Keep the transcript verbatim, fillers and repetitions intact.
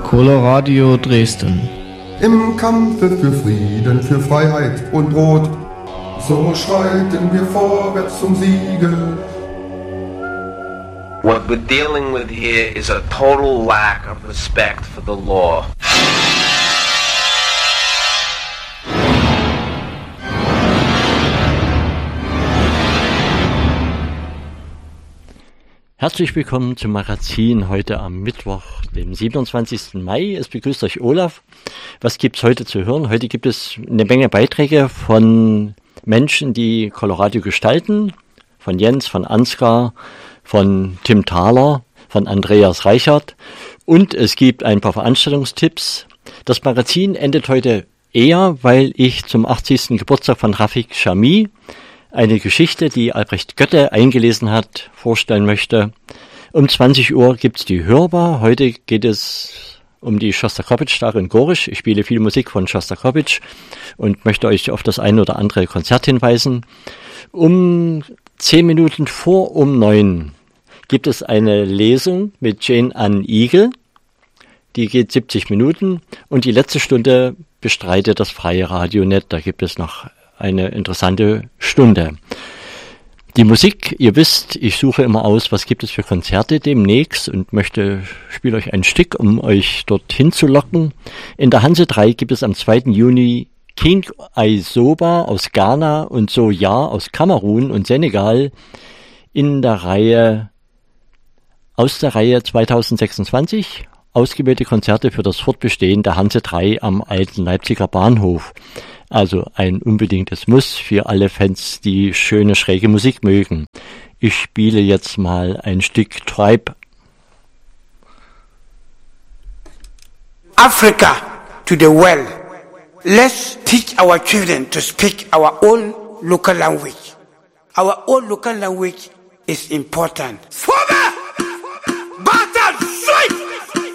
Coloradio Dresden. Im Kampfe für Frieden, für Freiheit und Brot, so schreiten wir vorwärts zum Siege. What we're dealing with here is a total lack of respect for the law. Herzlich willkommen zum Magazin heute am Mittwoch, dem siebenundzwanzigsten Mai. Es begrüßt euch Olaf. Was gibt's heute zu hören? Heute gibt es eine Menge Beiträge von Menschen, die Coloradio gestalten. Von Jens, von Ansgar, von Tim Thaler, von Andreas Reichert. Und es gibt ein paar Veranstaltungstipps. Das Magazin endet heute eher, weil ich zum achtzigsten Geburtstag von Rafik Chami eine Geschichte, die Albrecht Goette eingelesen hat, vorstellen möchte. Um zwanzig Uhr gibt's die Hörbar. Heute geht es um die Schostakowitsch-Tage in Gorisch. Ich spiele viel Musik von Schostakowitsch und möchte euch auf das ein oder andere Konzert hinweisen. Um zehn Minuten vor um neun gibt es eine Lesung mit Jane Ann Igel. Die geht siebzig Minuten und die letzte Stunde bestreitet das Freie Radionet. Da gibt es noch eine interessante Stunde. Die Musik, ihr wisst, ich suche immer aus, was gibt es für Konzerte demnächst und möchte, spiele euch ein Stück, um euch dorthin zu locken. In der Hanse drei gibt es am zweiten Juni King Aisoba aus Ghana und Soya aus Kamerun und Senegal in der Reihe, aus der Reihe zweitausendsechsundzwanzig, ausgewählte Konzerte für das Fortbestehen der Hanse drei am alten Leipziger Bahnhof. Also ein unbedingtes Muss für alle Fans, die schöne, schräge Musik mögen. Ich spiele jetzt mal ein Stück Tribe. Africa to the world. Let's teach our children to speak our own local language. Our own local language is important. Forward!